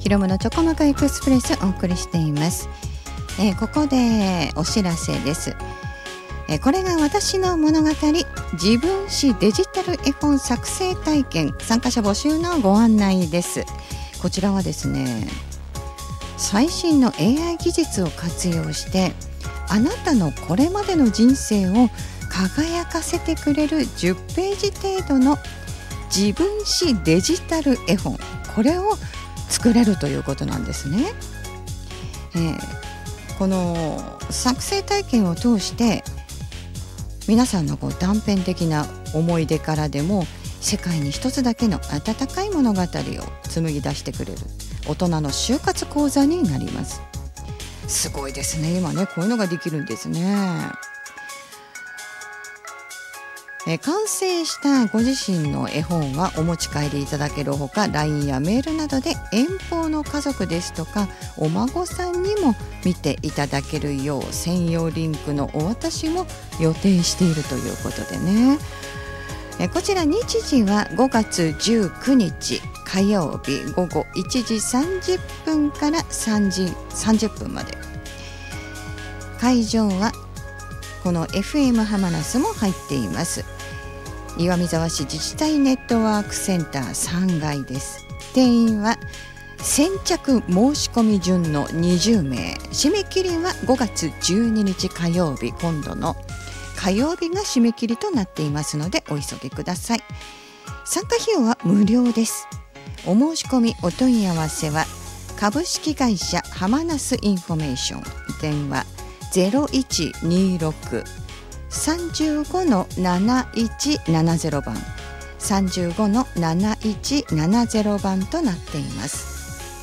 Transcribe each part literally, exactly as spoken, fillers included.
ひろむのチョコマカエクスプレスお送りしています。えー、ここでお知らせです。えー、これが私の物語自分史デジタル絵本作成体験参加者募集のご案内です。こちらはですね、最新の エーアイ 技術を活用してあなたのこれまでの人生を輝かせてくれるじゅっページ程度の自分史デジタル絵本、これを作れるということなんですね。えー、この作成体験を通して皆さんのこう断片的な思い出からでも世界に一つだけの温かい物語を紡ぎ出してくれる大人の就活講座になります。すごいですね。今ね、こういうのができるんですね。え完成したご自身の絵本はお持ち帰りいただけるほか、 ライン やメールなどで遠方の家族ですとかお孫さんにも見ていただけるよう専用リンクのお渡しも予定しているということでね、えこちら日時はごがつじゅうくにち火曜日ごごいちじさんじゅっぷんからさんじさんじゅっぷんまで。会場はこの エフエム ハマナスも入っています。岩見沢市自治体ネットワークセンターさんがいです。定員は先着申し込み順のにじゅうめい、締め切りはごがつじゅうににち火曜日、今度の火曜日が締め切りとなっていますのでお急ぎください。参加費用は無料です。お申し込みお問い合わせは株式会社ハマナスインフォメーション、電話 ゼロいちにろく さんご のなないちななゼロ 番 さんご のなないちななゼロ 番となっています。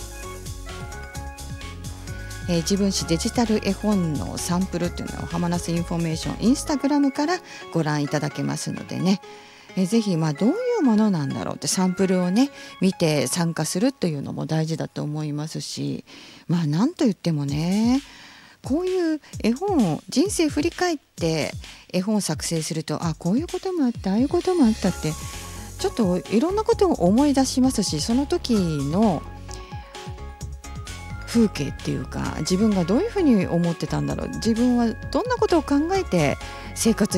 えー、自分史デジタル絵本のサンプルっていうのをハマナスインフォメーションインスタグラムからご覧いただけますのでね、えー、ぜひまあどういうものなんだろうってサンプルをね見て参加するというのも大事だと思いますし、まあなんと言ってもね、こういう絵本を人生振り返って絵本を作成すると、あこういうこともあったああいうこともあったってちょっといろんなことを思い出しますし、その時の風景っていうか自分がどういうふうに思ってたんだろう、自分はどんなことを考えて生活